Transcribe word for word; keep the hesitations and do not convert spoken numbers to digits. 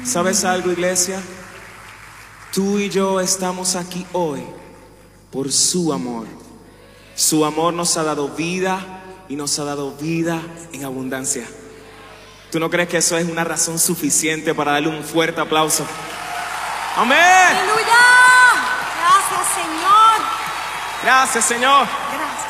¿Sabes algo, iglesia? Tú y yo estamos aquí hoy por su amor. Su amor nos ha dado vida y nos ha dado vida en abundancia. ¿Tú no crees que eso es una razón suficiente para darle un fuerte aplauso? ¡Amén! ¡Aleluya! Gracias, Señor. Gracias, Señor. Gracias.